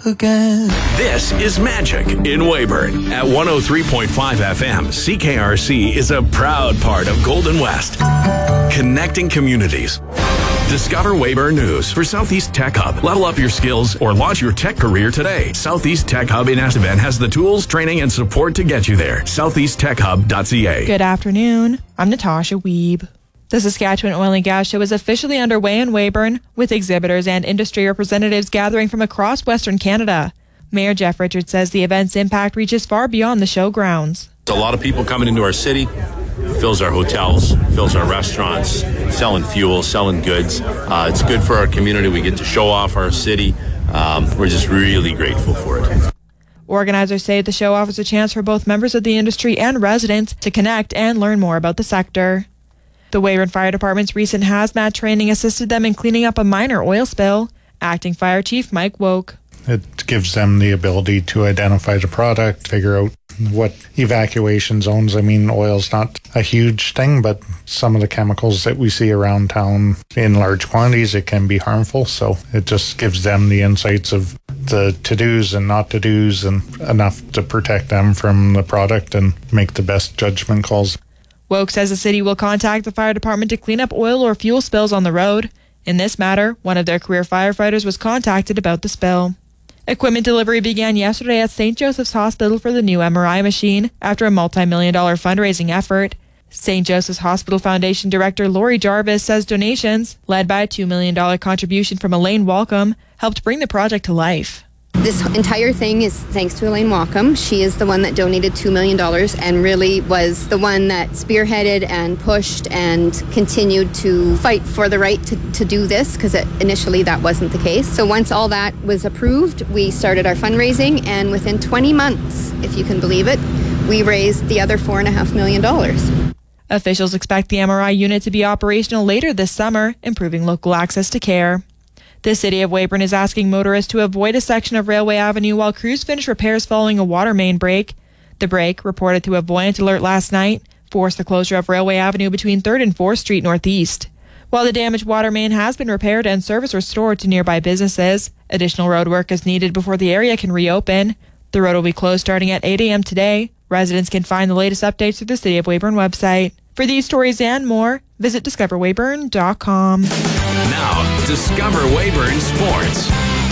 again. This is Magic in Weyburn. At 103.5 FM, CKRC is a proud part of Golden West. Connecting communities. Discover Weyburn News for Southeast Tech Hub. Level up your skills or launch your tech career today. Southeast Tech Hub in Estevan has the tools, training, and support to get you there. SoutheastTechHub.ca. Good afternoon. I'm Natasha Wiebe. The Saskatchewan Oil and Gas Show is officially underway in Weyburn, with exhibitors and industry representatives gathering from across Western Canada. Mayor Jeff Richards says the event's impact reaches far beyond the show grounds. A lot of people coming into our city, fills our hotels, fills our restaurants, selling fuel, selling goods. It's good for our community. We get to show off our city. We're just really grateful for it. Organizers say the show offers a chance for both members of the industry and residents to connect and learn more about the sector. The Weyburn Fire Department's recent hazmat training assisted them in cleaning up a minor oil spill. Acting Fire Chief Mike Woke. It gives them the ability to identify the product, figure out what evacuation zones. I mean, oil's not a huge thing, but some of the chemicals that we see around town in large quantities, it can be harmful. So it just gives them the insights of the to-dos and not to-dos and enough to protect them from the product and make the best judgment calls. Woke says the city will contact the fire department to clean up oil or fuel spills on the road. In this matter, one of their career firefighters was contacted about the spill. Equipment delivery began yesterday at St. Joseph's Hospital for the new MRI machine after a multi-million-dollar fundraising effort. St. Joseph's Hospital Foundation Director Lori Jarvis says donations, led by a $2 million contribution from Elaine Walcom, helped bring the project to life. This entire thing is thanks to Elaine Walcom. She is the one that donated $2 million and really was the one that spearheaded and pushed and continued to fight for the right to do this, because initially that wasn't the case. So once all that was approved, we started our fundraising, and within 20 months, if you can believe it, we raised the other $4.5 million. Officials expect the MRI unit to be operational later this summer, improving local access to care. The City of Weyburn is asking motorists to avoid a section of Railway Avenue while crews finish repairs following a water main break. The break, reported through a Voyant alert last night, forced the closure of Railway Avenue between 3rd and 4th Street Northeast. While the damaged water main has been repaired and service restored to nearby businesses, additional road work is needed before the area can reopen. The road will be closed starting at 8 a.m. today. Residents can find the latest updates through the City of Weyburn website. For these stories and more, visit discoverweyburn.com. Now, Discover Weyburn Sports.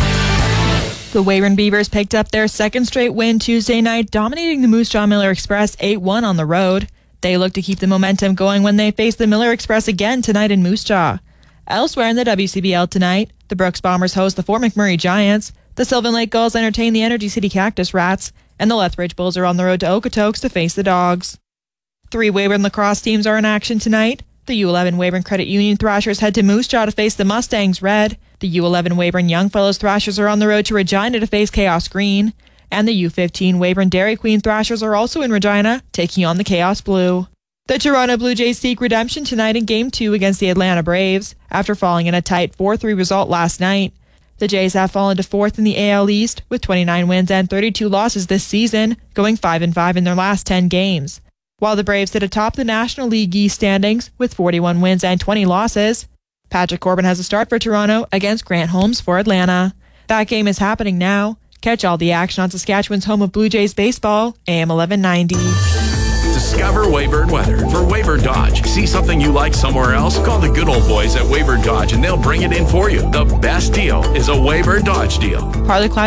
The Weyburn Beavers picked up their second straight win Tuesday night, dominating the Moose Jaw Miller Express 8-1 on the road. They look to keep the momentum going when they face the Miller Express again tonight in Moose Jaw. Elsewhere in the WCBL tonight, the Brooks Bombers host the Fort McMurray Giants, the Sylvan Lake Gulls entertain the Energy City Cactus Rats, and the Lethbridge Bulls are on the road to Okotoks to face the Dogs. 3 Weyburn lacrosse teams are in action tonight. The U11 Weyburn Credit Union Thrashers head to Moose Jaw to face the Mustangs Red. The U11 Weyburn Youngfellows Thrashers are on the road to Regina to face Chaos Green. And the U15 Weyburn Dairy Queen Thrashers are also in Regina, taking on the Chaos Blue. The Toronto Blue Jays seek redemption tonight in Game 2 against the Atlanta Braves, after falling in a tight 4-3 result last night. The Jays have fallen to 4th in the AL East, with 29 wins and 32 losses this season, going 5-5 in their last 10 games. While the Braves sit atop the National League East standings with 41 wins and 20 losses. Patrick Corbin has a start for Toronto against Grant Holmes for Atlanta. That game is happening now. Catch all the action on Saskatchewan's home of Blue Jays baseball, AM 1190. Discover Weyburn weather for Weyburn Dodge. See something you like somewhere else? Call the good old boys at Weyburn Dodge and they'll bring it in for you. The best deal is a Weyburn Dodge deal. Partly cloudy